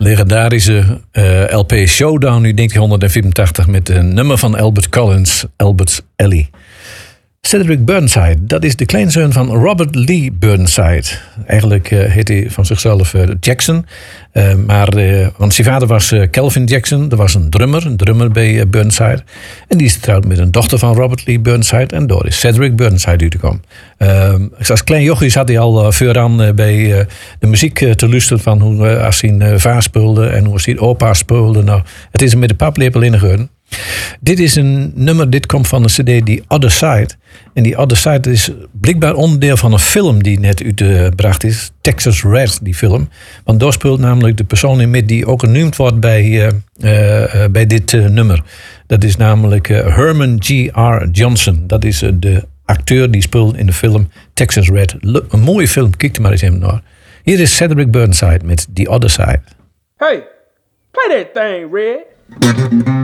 legendarische LP Showdown uit 1984 met een nummer van Albert Collins, Albert's Alley. Cedric Burnside, dat is de kleinzoon van Robert Lee Burnside. Eigenlijk heet hij van zichzelf Jackson. Want zijn vader was Calvin Jackson. Dat was een drummer bij Burnside. En die is getrouwd met een dochter van Robert Lee Burnside. En door is Cedric Burnside uitgekomen. Als klein jochie zat hij al vooraan bij de muziek te luisteren van hoe als zijn vader speelde en hoe zijn opa speelde. Nou, het is hem met de paplepel ingegaan. Dit is een nummer, dit komt van de cd The Other Side. En die Other Side is blijkbaar onderdeel van een film die net uitgebracht is. Texas Red, die film. Want daar speelt namelijk de persoon in met die ook genoemd wordt bij dit nummer. Dat is namelijk Herman G.R. Johnson. Dat is de acteur die speelt in de film Texas Red. Een mooie film, kijk er maar eens even naar. Hier is Cedric Burnside met The Other Side. Hey, play that thing, Red.